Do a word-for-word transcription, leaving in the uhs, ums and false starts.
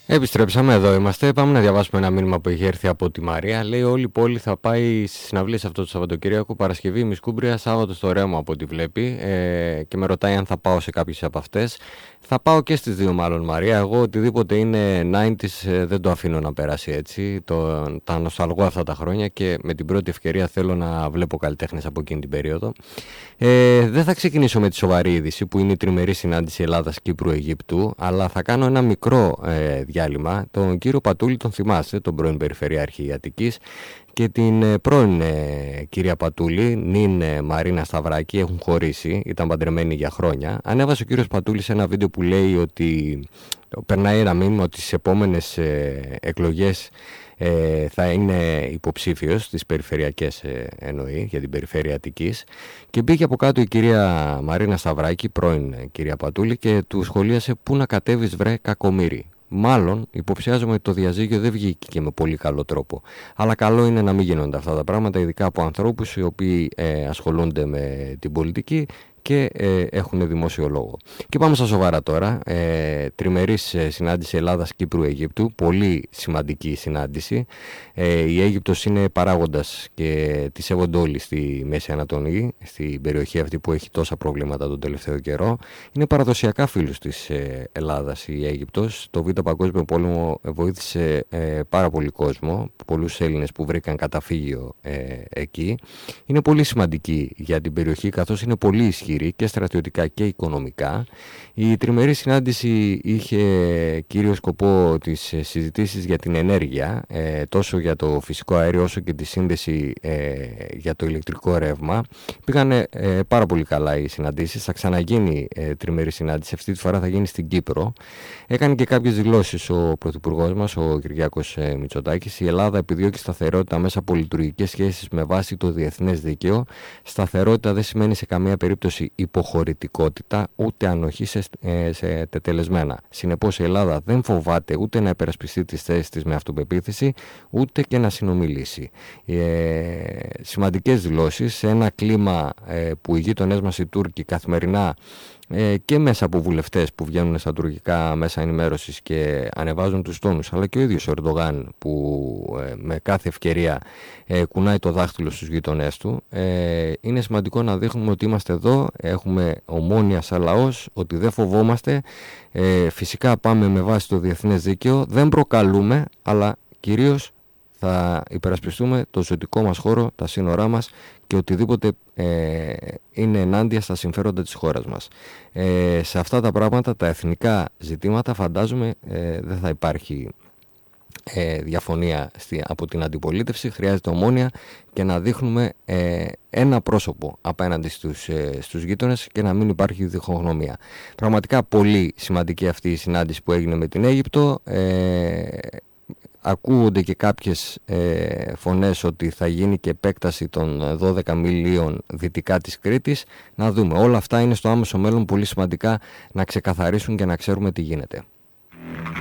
Επιστρέψαμε, εδώ είμαστε. Πάμε να διαβάσουμε ένα μήνυμα που έχει έρθει από τη Μαρία. Λέει: όλη η πόλη θα πάει στις συναυλίες αυτό το Σαββατοκύριακο. Παρασκευή Μισκούμπρια, Σάββατο στο Ρέμο από ό,τι βλέπει. Ε, και με ρωτάει αν θα πάω σε κάποιες από αυτές. Θα πάω και στις δύο, μάλλον, Μαρία. Εγώ οτιδήποτε είναι ενενήντα ε, δεν το αφήνω να περάσει έτσι. Το, τα νοσταλγώ αυτά τα χρόνια και με την πρώτη ευκαιρία θέλω να βλέπω καλλιτέχνες από εκείνη την περίοδο. Ε, δεν θα ξεκινήσω με τη σοβαρή είδηση που είναι η τριμερή συνάντηση Ελλάδας-Κύπρου-Αιγύπτου, αλλά θα κάνω ένα μικρό ε, διάλειμμα. Τον κύριο Πατούλη τον θυμάστε, τον πρώην Περιφερειάρχη Αττικής, και την ε, πρώην ε, κυρία Πατούλη, νυν ε, Μαρίνα Σταυράκη, έχουν χωρίσει, ήταν παντρεμένοι για χρόνια. Ανέβασε ο κύριος Πατούλης ένα βίντεο που λέει ότι περνάει ένα μήνυμα ότι στις επόμενες ε, εκλογές Ε, θα είναι υποψήφιος στις περιφερειακές, ε, εννοεί, για την περιφέρεια Αττικής, και μπήκε από κάτω η κυρία Μαρίνα Σταυράκη, πρώην ε, κυρία Πατούλη, και του σχολίασε: πού να κατέβεις βρε κακομοίρη. Μάλλον υποψιάζομαι ότι το διαζύγιο δεν βγήκε και με πολύ καλό τρόπο. Αλλά καλό είναι να μην γίνονται αυτά τα πράγματα, ειδικά από ανθρώπους οι οποίοι ε, ασχολούνται με την πολιτική και ε, έχουν δημόσιο λόγο. Και πάμε στα σοβαρά τώρα. Ε, τριμερής ε, συνάντηση Ελλάδας-Κύπρου-Αιγύπτου. Πολύ σημαντική συνάντηση. Ε, η Αίγυπτος είναι παράγοντας και τη σέβονται όλοι στη Μέση Ανατολή, στην περιοχή αυτή που έχει τόσα προβλήματα τον τελευταίο καιρό. Είναι παραδοσιακά φίλους της ε, Ελλάδας η Αίγυπτος. Το Β' Παγκόσμιο Πόλεμο βοήθησε ε, πάρα πολύ κόσμο, πολλούς Έλληνες που βρήκαν καταφύγιο ε, εκεί. Είναι πολύ σημαντική για την περιοχή, καθώς είναι πολύ ισχυρή και στρατιωτικά και οικονομικά. Η τριμερή συνάντηση είχε κύριο σκοπό τις συζητήσεις για την ενέργεια, ε, τόσο για το φυσικό αέριο όσο και τη σύνδεση ε, για το ηλεκτρικό ρεύμα. Πήγαν ε, πάρα πολύ καλά οι συναντήσεις. Θα ξαναγίνει ε, τριμερή συνάντηση, αυτή τη φορά θα γίνει στην Κύπρο. Έκανε και κάποιες δηλώσεις ο Πρωθυπουργός μας, ο Κυριάκος ε, Μητσοτάκης. Η Ελλάδα επιδιώκει σταθερότητα μέσα από λειτουργικές σχέσεις με βάση το διεθνές δίκαιο. Σταθερότητα δεν σημαίνει σε καμία περίπτωση υποχωρητικότητα, ούτε ανοχή σε, ε, σε τετελεσμένα. Συνεπώς η Ελλάδα δεν φοβάται ούτε να υπερασπιστεί τις θέσεις της με αυτοπεποίθηση, ούτε και να συνομιλήσει. Ε, σημαντικές δηλώσεις σε ένα κλίμα ε, που οι γείτονές μας οι Τούρκοι καθημερινά ε, και μέσα από βουλευτές που βγαίνουν στα τουρκικά μέσα ενημέρωσης και ανεβάζουν τους τόνους, αλλά και ο ίδιος ο Ερντογάν που ε, με κάθε ευκαιρία ε, κουνάει το δάχτυλο στους γείτονές του. Ε, είναι σημαντικό να δείχνουμε ότι είμαστε εδώ, έχουμε ομόνοια σαν λαός, ότι δεν φοβόμαστε. Ε, φυσικά πάμε με βάση το διεθνές δίκαιο, δεν προκαλούμε, αλλά κυρίως θα υπερασπιστούμε το ζωτικό μας χώρο, τα σύνορά μας και οτιδήποτε ε, είναι ενάντια στα συμφέροντα της χώρας μας. Ε, σε αυτά τα πράγματα, τα εθνικά ζητήματα, φαντάζομαι ε, δεν θα υπάρχει ε, διαφωνία στη, από την αντιπολίτευση. Χρειάζεται ομόνοια και να δείχνουμε ε, ένα πρόσωπο απέναντι στους, ε, στους γείτονες και να μην υπάρχει διχογνωμία. Πραγματικά πολύ σημαντική αυτή η συνάντηση που έγινε με την Αίγυπτο. Ε, Ακούγονται και κάποιες ε, φωνές ότι θα γίνει και επέκταση των δώδεκα μιλίων δυτικά της Κρήτης. Να δούμε. Όλα αυτά είναι στο άμεσο μέλλον πολύ σημαντικά να ξεκαθαρίσουν και να ξέρουμε τι γίνεται.